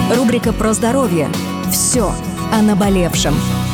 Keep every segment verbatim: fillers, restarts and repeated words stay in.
Рубрика про здоровье. Все о наболевшем.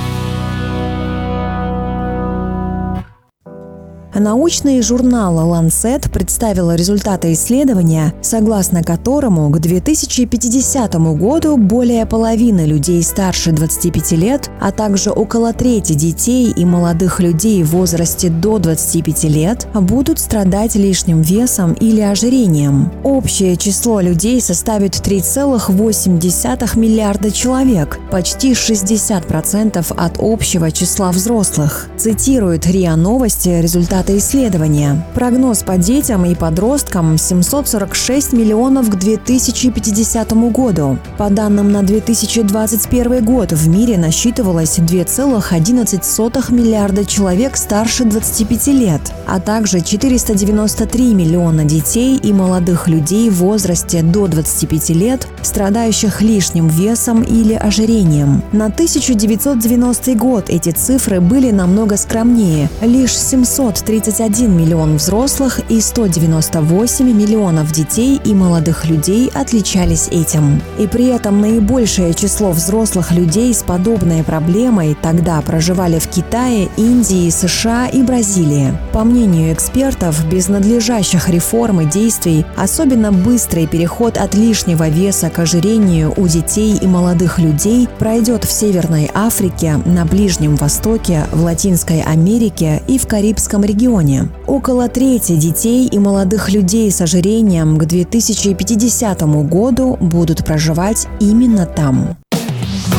Научный журнал Lancet представил результаты исследования, согласно которому к две тысячи пятидесятому году более половины людей старше двадцати пяти лет, а также около трети детей и молодых людей в возрасте до двадцати пяти лет будут страдать лишним весом или ожирением. Общее число людей составит три целых восемь десятых миллиарда человек, почти шестьдесят процентов от общего числа взрослых. Цитирует РИА Новости результаты исследования. Прогноз по детям и подросткам – семьсот сорок шесть миллионов к две тысячи пятидесятому году. По данным на две тысячи двадцать первый год в мире насчитывалось два целых одиннадцать сотых миллиарда человек старше двадцати пяти лет, а также четыреста девяносто три миллиона детей и молодых людей в возрасте до двадцати пяти лет, страдающих лишним весом или ожирением. На тысяча девятьсот девяностый год эти цифры были намного скромнее – лишь семьсот тридцать один миллион взрослых и сто девяносто восемь миллионов детей и молодых людей отличались этим. И при этом наибольшее число взрослых людей с подобной проблемой тогда проживали в Китае, Индии, США и Бразилии. По мнению экспертов, без надлежащих реформ и действий особенно быстрый переход от лишнего веса к ожирению у детей и молодых людей пройдет в Северной Африке, на Ближнем Востоке, в Латинской Америке и в Карибском регионе. Около трети детей и молодых людей с ожирением к две тысячи пятидесятому году будут проживать именно там.